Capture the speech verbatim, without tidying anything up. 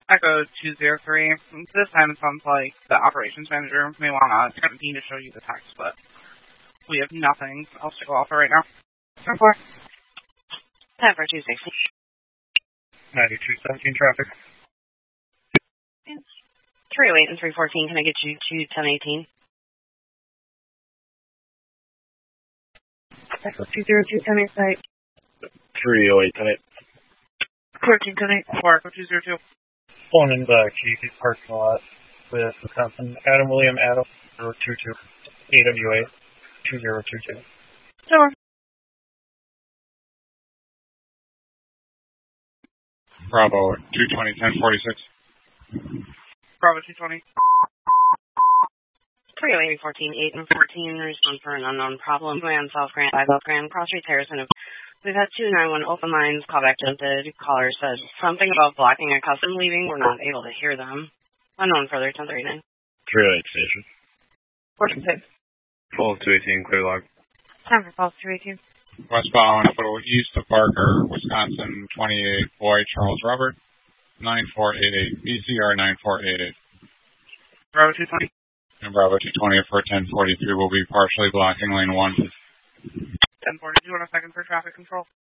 Echo two zero three. This time it sounds like the operations manager may want to seventeen to show you the text, but we have nothing else to go off of right now. ten four. ten for two sixty. ninety-two seventeen traffic. three oh eight and three fourteen, can I get you to ten eighteen? Echo two zero two, ten eight site. three oh eight, ten eight. thirteen ten eight four, Echo two zero two. Phone in the Keith parking lot with Wisconsin. Adam William Adam zero two two. A W A two zero two two. Sure. Bravo two twenty, ten forty-six. Bravo two twenty. three oh eight, fourteen, eight and fourteen, respond for an unknown problem. Man, South Grand, by South Grand, Cross Street Harrison. We've had two nine one open lines, callback dented. Caller said something about blocking a custom leaving. We're not able to hear them. Unknown further, ten thirty-nine. three oh eight station. fourteen six. Full two eighteen, clear log. Time for false two eighteen. Westbound, a little east of Parker, Wisconsin, twenty-eight, boy, Charles Robert, nine four eight eight, B C R nine four eight eight. Bravo two twenty. And Bravo two twenty for ten forty-three will be partially blocking lane one. ten forty-two on a second for traffic control.